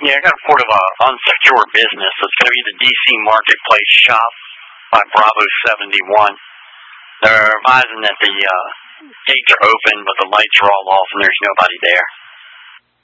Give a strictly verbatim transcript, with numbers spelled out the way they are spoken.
Yeah, I got a report of an unsecure business. It's going to be the D C Marketplace shop by Bravo seventy-one. They're advising that the uh, gates are open, but the lights are all off and there's nobody there.